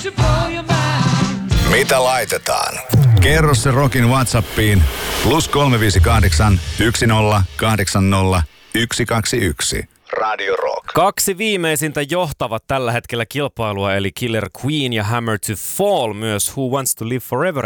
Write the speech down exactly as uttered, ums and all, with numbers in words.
Mitä laitetaan? Kerro se Rockin WhatsAppiin plus kolme viisi kahdeksan, yksi nolla kahdeksan nolla, yksi kaksi yksi. Radio Rock. Kaksi viimeisintä johtavat tällä hetkellä kilpailua, eli Killer Queen ja Hammer to Fall, myös Who Wants to Live Forever